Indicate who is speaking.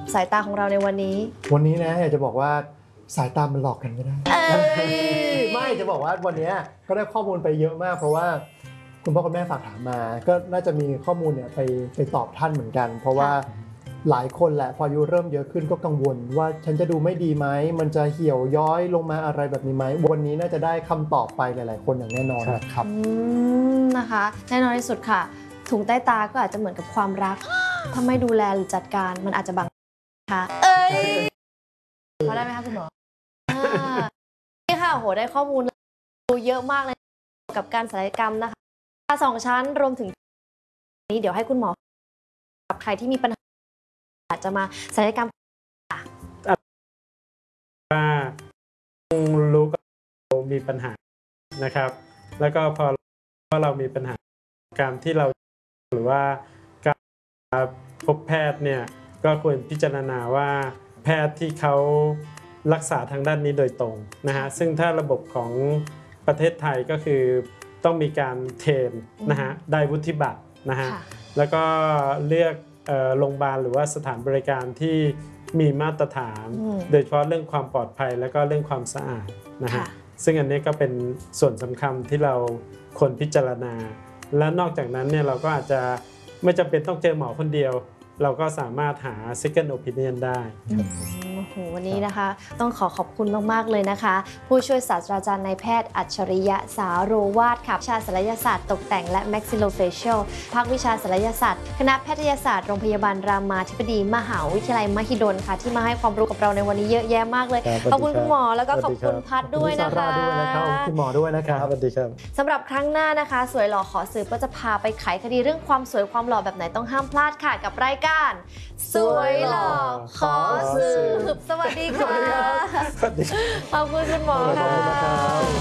Speaker 1: สายตาของเราในวันนี้
Speaker 2: นะอยากจะบอกว่าสายตามันหลอกกันไม่ได้ไม่จะบอกว่าวันนี้ก็ได้ข้อมูลไปเยอะมากเพราะว่าคุณพ่อคุณแม่ฝากถามมาก็น่าจะมีข้อมูลเนี่ยไปตอบท่านเหมือนกันเพราะว่าหลายคนแหละพออายุเริ่มเยอะขึ้นก็กังวลว่าฉันจะดูไม่ดีไหมมันจะเหี่ยวย้อยลงมาอะไรแบบนี้ไหมวันนี้น่าจะได้คำตอบไปหลายๆคนอย่างแน่นอนนะครับ
Speaker 1: นะคะแน่นอนที่สุดค่ะถุงใต้ตาก็อาจจะเหมือนกับความรักถ้าไม่ดูแลหรือจัดการมันอาจจะบังค่ะพอได้ไหมคะคุณหมอนี่ค่ะโหได้ข้อมูลเยอะมากเลยกับการศัลยกรรมนะคะ2 ชั้นรวมถึงนี้เดี๋ยวให้คุณหมอกับใครที่มีปัญหาอาจจะมาศัลยกรรม
Speaker 3: ว่ารู้ก็มีปัญหานะครับแล้วก็พอเรามีปัญหาการที่เราหรือว่าการพบแพทย์เนี่ยก็ควรพิจารณาว่าแพทย์ที่เขารักษาทางด้านนี้โดยตรงนะฮะซึ่งถ้าระบบของประเทศไทยก็คือต้องมีการเทรนนะฮะได้วุฒิบัตรนะฮะแล้วก็เลือกโรงพยาบาลหรือว่าสถานบริการที่มีมาตรฐานโดยเฉพาะเรื่องความปลอดภัยแล้วก็เรื่องความสะอาดนะฮะซึ่งอันนี้ก็เป็นส่วนสำคัญที่เราควรพิจารณาและนอกจากนั้นเนี่ยเราก็อาจจะไม่จำเป็นต้องเจอหมอคนเดียวเราก็สามารถหา second opinion ได้
Speaker 1: โอ้โหวันนี้นะคะต้องขอบคุณมากๆเลยนะคะผู้ช่วยศาสตราจารย์นายแพทย์อัจฉริยะสาโรวาทค่ะวิชาศัลยศาสตร์ตกแต่งและ maxillofacial ภาควิชาศัลยศาสตร์คณะแพทยศาสตร์โรงพยาบาลรามาธิบดีมหาวิทยาลัยมหิดลค่ะที่มาให้ความรู้กับเราในวันนี้เยอะแยะมากเลยขอบคุณคุณหมอแล้วก็ขอบคุณพัดด้วยนะคะ
Speaker 2: คุณหมอด้วยนะครับ
Speaker 3: สวัสดีครับ
Speaker 1: สำหรับครั้งหน้านะคะสวยหล่อขอสืบก็จะพาไปไขคดีเรื่องความสวยความหล่อแบบไหนต้องห้ามพลาดค่ะกับรายการสวยหล่อขอสืบสวัสดีค่ะขอบคุณคุณหมอค่ะ